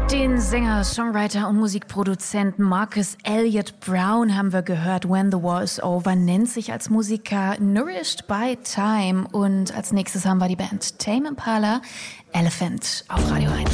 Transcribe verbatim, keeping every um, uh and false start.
Den Sänger, Songwriter und Musikproduzenten Marcus Elliott Brown haben wir gehört. When the War is Over nennt sich als Musiker Nourished by Time. Und als nächstes haben wir die Band Tame Impala, Elephant auf Radio eins.